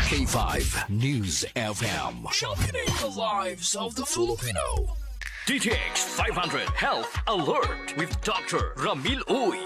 K5 News FM. Championing the lives of the Filipino. DTX 500 Health Alert with Dr. Ramil Uy.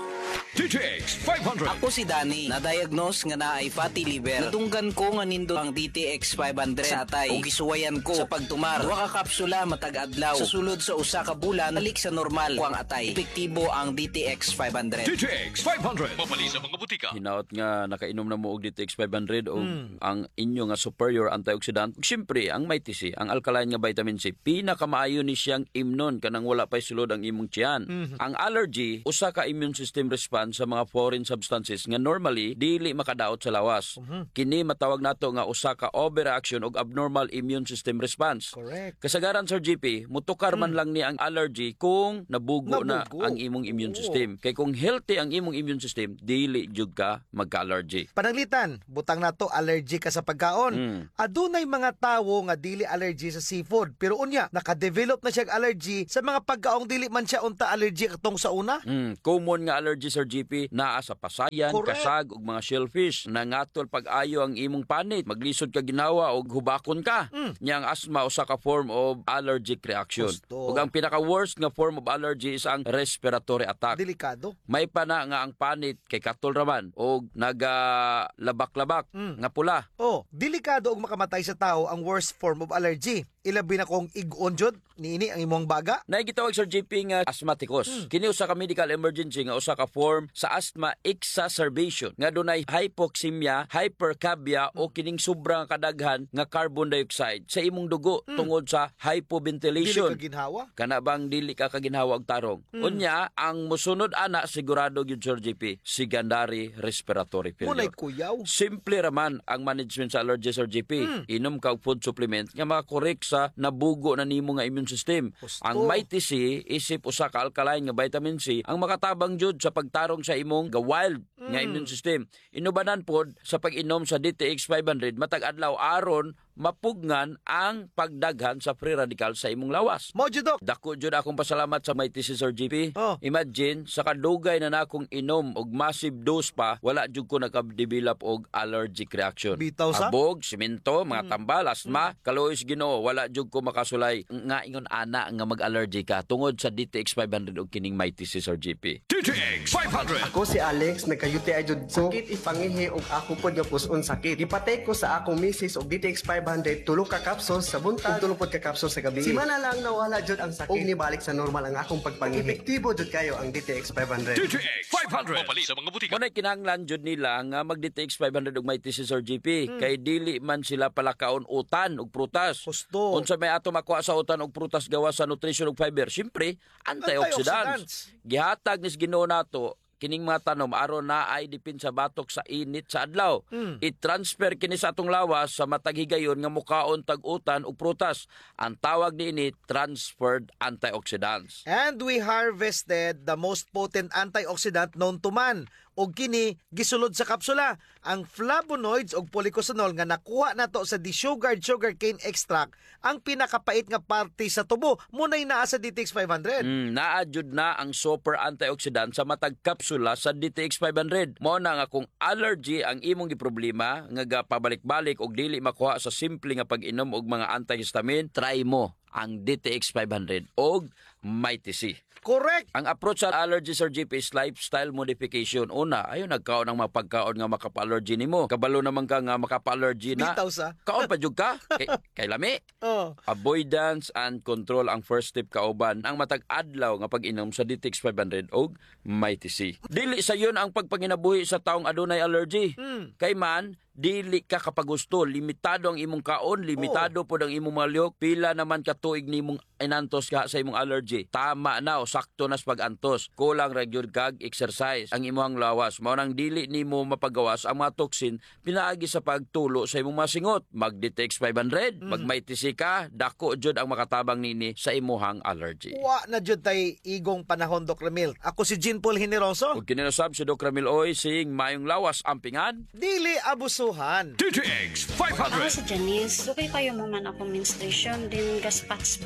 DTX 500. Ako si Danny, na-diagnose nga na ay fatty liver. Natunggan ko nga nindo ang DTX 500 sa atay. O gisuwayan ko sa pagtumar. Duha ka kapsula matag adlaw. Sa sulod sa usa ka bulan, balik sa normal ko ang atay. Epektibo ang DTX 500. DTX 500. Mapali sa mga butika. Hinaot nga nakainom na mo og DTX 500 o ang inyo nga superior antioxidant. Siyempre, ang MyTC, ang alkaline nga vitamin C, pinakamaayo ni siyang imnon kanang wala pa'y sulod ang imong tiyan. Ang allergy, usa ka immune system response sa mga foreign substances nga normally dili makadaot sa lawas. Kini matawag nato nga usa ka overreaction og abnormal immune system response. Correct. Kasagaran Sir GP, mutukar man lang ni ang allergy kung nabugo na ang imong immune system. Kay kung healthy ang imong immune system, dili jud ka magka-allergy. Pananglitan, butang na to, allergy ka sa pagkaon. Adunay mga tawo nga dili allergy sa seafood, pero unya naka-develop na siya allergy sa mga pagkaong dili man siya unta allergy katong sa una. Common nga allergy Sir GP naa sa pasayan, Correct. kasag ug mga shellfish. Nangatol pag-ayo ang imong panit, maglisod ka ginawa og hubakon ka. Nya ang asthma usa ka form of allergic reaction. Gusto. Ug ang pinaka-worst nga form of allergy is ang respiratory attack. Delikado. May pa na nga ang panit kay katol raman og nagalabak-labak nga pula. Oh, delikado og makamatay sa tao ang worst form of allergy. Ilabi na kong ig-on jud niini ang imong baga. Naigitawag Sir JP nga asthmaticus. Kini usa ka medical emergency nga usa ka form sa asthma exacerbation nga dunay hypoxemia, hypercapnia o kining sobrang kadaghan nga carbon dioxide sa imong dugo tungod sa Dili hypoventilation. ka ginhawa. Kana bang dili ka kaginhawa og tarong? Unya, ang musunod ana sigurado gyud Sir JP, secondary respiratory Munay failure. kuyaw. Simple raman ang management sa allergy Sir JP. Inom ka og food supplement nga makakorek sa nabugo na nimo nga immune system. Gusto. Ang MyTC isip usa ka alkaline nga vitamin C ang makatabang jud sa pagtarong sa imong wild nga immune system. Inubanan pod sa pag-inom sa DTX 500 matag adlaw aron mapugnan ang pagdaghan sa free radical sa imong lawas. Mo jud, Dok. Dako jud akong pasalamat sa MyTC Sir GP. Oh. Imagine sa kadugay na nakong inom og massive dose pa, wala jud ko naka-develop og allergic reaction. Bitaw sa? Abog, simento, mga tambal, asthma, kalois Ginoo, wala jud ko makasulay nga ingon ana nga mag-allergy ka tungod sa DTX 500 og kining MyTC Sir GP. DTX 500. Ako si Alex, nagka-UTI jud ko. Sakit ipangihi og ako pod nga puson sakit. Ipatay ko sa akong misis og DTX 500 tulong ka capsules sa buntag, tulong pod ka capsules sa gabi. Simana lang nawala jud ang sakit. Og nibalik sa normal ang akong pagpangihi. Epektibo jud kayo ang DTX 500. DTX 500. Mapali sa mga butika. Munay kinahanglan jud nila nga mag-DTX 500 og MyTC Sir GP kay dili man sila palakaon utan og prutas. Gusto. Unsa may ato makuha sa utan og prutas gawa sa nutrition ug fiber? Siyempre, antioxidants. Gihatag nis Ginoo nato kining mga tanom aron na ay dipin sa batok sa init sa adlaw. I-transfer kini sa atong lawas sa matag higayon nga mukaon tag-utan ug prutas. Ang tawag niini transferred antioxidants. And we harvested the most potent antioxidant known to man. Og kini gisulod sa kapsula, ang flavonoids og polycosanol nga nakuha nato sa desugared sugarcane extract, ang pinakapait nga parte sa tubo. Munay naa sa DTX 500. Naadjud na ang super antioxidant sa matag kapsula sa DTX 500. Mao na nga kung allergy ang imong giproblema nga gapabalik-balik og dili makuha sa simple nga pag-inom og mga antihistamine, try mo ang DTX 500 og MyTC. Correct. Ang approach sa allergy Sir GP is lifestyle modification. Una, ayaw nagkaon ng mga pagkaon nga makapa-allergy nimo. Kabalo naman ka nga makapa-allergy na. Bitaw sa. Kaon pa jud ka. Kay lami. Oh. Avoidance and control ang first step kauban ang matag adlaw nga pag-inom sa DTX 500 og MyTC. Dili sa yun ang pagpanginabuhi sa taong adunay allergy. Kay man dili ka kapagusto, limitado ang imong kaon, limitado pod ang imong malyok, pila naman ka tuig nimong inantos ka sa imong allergy. Tama na o sakto nas pag-antos. Kulang ra gyud kag exercise ang imong lawas. Mao nang dili nimo mapagawas ang mga toxin pinaagi sa pagtulo sa imong masingot. Mag-DTX 500, mag MyTC ka, dako jud ang makatabang nini sa imong allergy. Wa na jud tay igong panahon, Dok Ramil. Ako si Jean Paul Generoso. Ug kinasab si Dr. Ramil Oy sing mayong lawas ampingan. Dili abusuhan. DTX Ako 500. si Janice. Dugay kayo mo man ako menstruation, din gaspat-spat lang.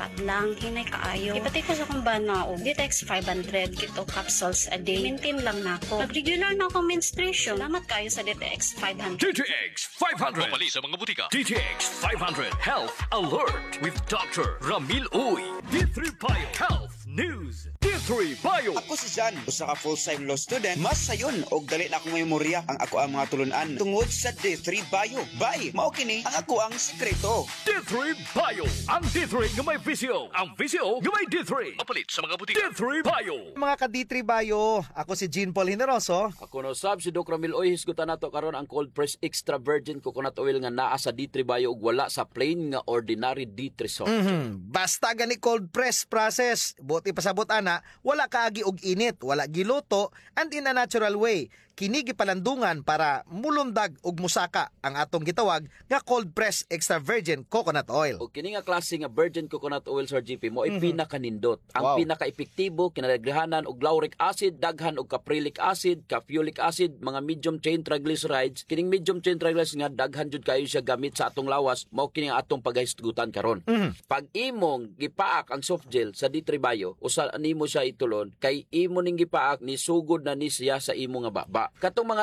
lang, hinay kaayo. Ipatay ko sa kumbana o Ditex 500 kito capsules a day. Maintain lang na ako. Pag regular na ako menstruation, salamat kayo sa Ditex 500. DTX 500. Mapali sa mga butika. DTX 500 Health Alert with Dr. Ramil Uy. D3 Bio Health News. D3 Bio. Ako si Jan, usa ka full-time law student. Mas sayon og dali na akong memorya ang ako ang mga tulunan tungod sa D3 Bio. Bye, mao kini ang ako ang sekreto. D3 Bio. Ang D3 nga may visyo. Ang visyo nga may D3. Mapalit sa mga butika. D3 Bio. Mga ka-D3 Bayo, ako si Jean Paul Generoso. Ako no sab si Dr. Ramil Oy, hisgutan nato karon ang cold press extra virgin coconut oil nga naa sa D3 Bio ug wala sa plain nga ordinary D3 soap. Basta gani cold press process, buti pasabot ana, wala kaagi og init, wala giluto, and in a natural way. Kini gipalandungan para mulundag og musaka ang atong gitawag nga cold press extra virgin coconut oil. O kini nga klase nga virgin coconut oil sa GP mo ay pinakanindot. Ang Wow. pinaka-epektibo kinadaghanan og lauric acid, daghan og caprylic acid, caffeolic acid, mga medium chain triglycerides. Kining medium chain triglycerides nga daghan jud kayo siya gamit sa atong lawas, mao kini nga atong paghisgutan karon. Pag imong gipaak ang soft gel sa D3 Bio, usa nimo siya itulon kay imo ning gipaak ni sugod na ni siya sa imo nga baba. Katong mga